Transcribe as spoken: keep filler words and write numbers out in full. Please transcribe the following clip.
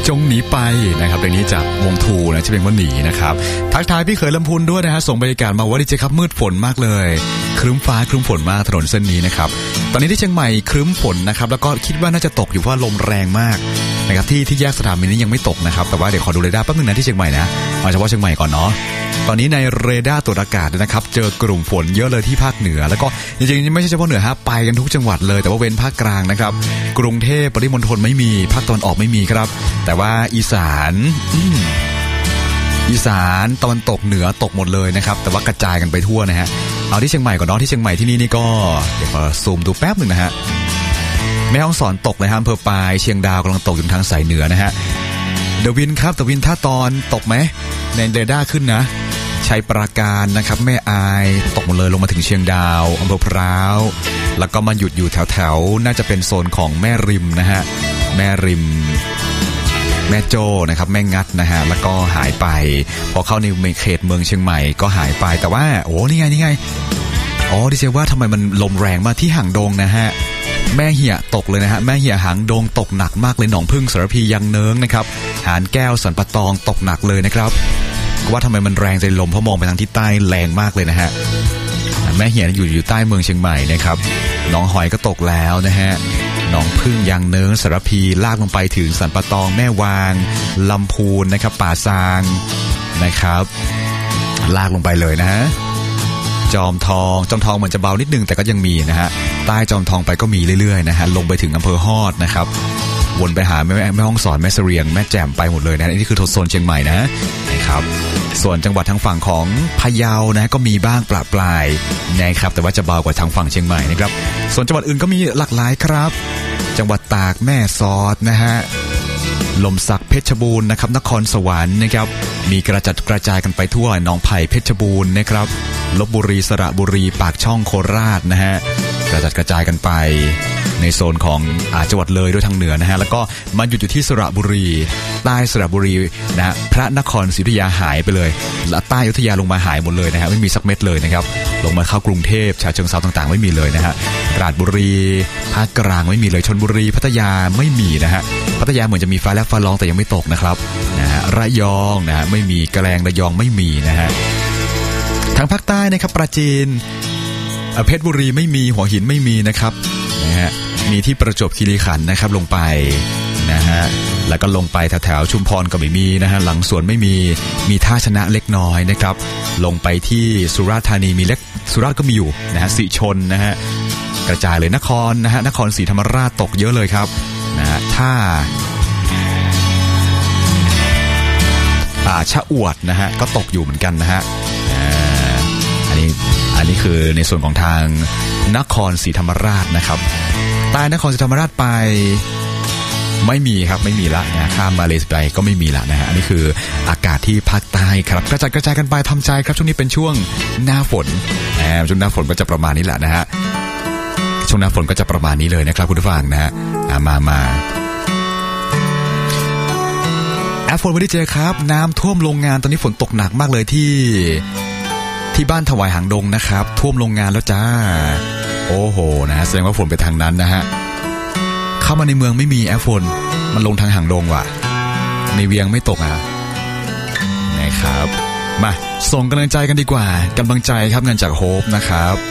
จงหนีไปนะครับเพลงนี้จากวงทูนะชื่อเพลงว่าหนีนะครับทักทายพี่เขยลำพูนด้วยนะฮะส่งบรรยากาศมาว่าดีเจครับมืดฝนมากเลยครึ้มฟ้าครึ้มฝนมากถนนเส้นนี้นะครับตอนนี้ที่เชียงใหม่ครึ้มฝนนะครับแล้วก็คิดว่าน่าจะตกอยู่เพราะลมแรงมากนะครับที่ที่แยกสถานีนี้ยังไม่ตกนะครับแต่ว่าเดี๋ยวขอดูเรดาร์แป๊บนึงนะที่เชียงใหม่นะเอาเฉพาะเชียงใหม่ก่อนเนาะตอนนี้ในเรดาร์ตรวจอากาศนะครับเจอกลุ่มฝนเยอะเลยที่ภาคเหนือแล้วก็จริงๆไม่ใช่เฉพาะเหนือฮะไปกันทุกจังหวัดเลยแต่ว่าเว้นภาคกลางนะครับกรุงเทพปริมณฑลไม่มีภาคตะวันออกไม่มีครับแต่ว่าอีสานอีสานตะวันตกเหนือตกหมดเลยนะครับแต่ว่ากระจายกันไปทั่วนะฮะเอาที่เชียงใหม่ก่อนเนาะที่เชียงใหม่ที่นี่นี่ก็เดี๋ยวขอซูมดูแป๊บนึงนะฮะแม่ฮ่องสอนตกเลยฮะอำเภอปายเชียงดาวกำลังตกอยู่ทางสายเหนือนะฮะเดวินครับเดวินท่าตอนตกไหมในเรดาร์ขึ้นนะชัยปราการนะครับแม่อายตกหมดเลยลงมาถึงเชียงดาวอำเภอพร้าวแล้วก็มาหยุดอยู่แถวๆน่าจะเป็นโซนของแม่ริมนะฮะแม่ริมแม่โจ้นะครับแม่งัดนะฮะแล้วก็หายไปพอเข้าในเขตเมืองเชียงใหม่ก็หายไปแต่ว่าโอ้นี่ไงนี่ไงอ๋อดิเซว่าทำไมมันลมแรงมากที่หางดงนะฮะแม่เหี่ยตกเลยนะฮะแม่เหี่ยหางดงตกหนักมากเลยหนองพึ่งสารพียังเนิงนะครับหานแก้วสันปะตองตกหนักเลยนะครับว่าทำไมมันแรงใจลมเพราะมองไปทางทิศใต้แรงมากเลยนะฮะแม่เหี่ยอยู่อยู่ใต้เมืองเชียงใหม่นะครับหนองหอยก็ตกแล้วนะฮะหนองพึ่งยางเนิงสารพีลากลงไปถึงสันปะตองแม่วางลำพูนนะครับป่าซางนะครับลากลงไปเลยนะฮะจอมทองจอมทองเหมือนจะเบานิดนึงแต่ก็ยังมีนะฮะใต้จอมทองไปก็มีเรื่อยๆนะฮะลงไปถึงอำเภอฮอดนะครับวนไปหาแม่แม่ห้องสอนแม่เสรียงแม่แจ่มไปหมดเลยนะนี่คือโซนเชียงใหม่นะนะครับส่วนจังหวัดทางฝั่งของพะเยานะก็มีบ้างประปรายนะครับแต่ว่าจะเบากว่าทางฝั่งเชียงใหม่นะครับส่วนจังหวัดอื่นก็มีหลากหลายครับจังหวัดตากแม่สอดนะฮะลมสักเพชรบูรณ์นะครับนครสวรรค์นะครับมีกระจัดกระจายกันไปทั่วหนองไผ่เพชรบูรณ์นะครับลพบุรีสระบุรีปากช่องโคราชนะฮะกระจัดกระจายกันไปในโซนของอาจังหวัดเลยด้วยทางเหนือนะฮะแล้วก็มาหยุดอยู่ที่สระบุรีใต้สระบุรีนะพระนครศรีอยุธยาหายไปเลยและใต้อยุธยาลงมาหายหมดเลยนะฮะไม่มีสักเม็ดเลยนะครับลงมาเข้ากรุงเทพฉะเชิงเทราต่างๆไม่มีเลยนะฮะราชบุรีภาคกลางไม่มีเลยชลบุรีพัทยาไม่มีนะฮะพัทยาเหมือนจะมีฟ้าแลบฟ้าร้องแต่ยังไม่ตกนะครับนะฮะระยองนะฮะไม่มีแกลงระยองไม่มีนะฮะทางภาคใต้นะครับปราจีนเพชรบุรีไม่มีหัวหินไม่มีนะครับนะฮะมีที่ประจวบคีรีขันธ์นะครับลงไปนะฮะแล้วก็ลงไปแถวๆชุมพรก็ไม่มีนะฮะหลังสวนไม่มีมีท่าชนะเล็กน้อยนะครับลงไปที่สุราษฎร์ธานีมีเล็กสุราษฎร์ก็มีอยู่นะฮะสิชนนะฮะกระจายเลยนครนะฮะนครศรีธรรมราชตกเยอะเลยครับนะฮะท่าอ่าชะอวดนะฮะก็ตกอยู่เหมือนกันนะฮะอันนี้อันนี้คือในส่วนของทางนครศรีธรรมราชนะครับใต้นครศรีธรรมราชไปไม่มีครับไม่มีละนะข้ามมาเลเซียไปก็ไม่มีละนะฮะอันนี้คืออากาศที่ภาคใต้ครับกระจายกระจายกันไปทำใจครับช่วงนี้เป็นช่วงหน้าฝนแอบช่วงหน้าฝนก็จะประมาณนี้แหละนะฮะช่วงหน้าฝนก็จะประมาณนี้เลยนะครับคุณผู้ฟังนะฮะมามาแอปฝนไม่ได้เจอครับน้ำท่วมโรงงานตอนนี้ฝนตกหนักมากเลยที่ที่บ้านถวายหางดงนะครับท่วมโรงงานแล้วจ้าโอ้โหนะแสดงว่าฝนไปทางนั้นนะฮะเข้ามาในเมืองไม่มีแอปฝนมันลงทางหางดงว่ะในเวียงไม่ตกอ่ะนะครับมาส่งกำลังใจกันดีกว่ากำลังใจครับเงินจากโฮปนะครับ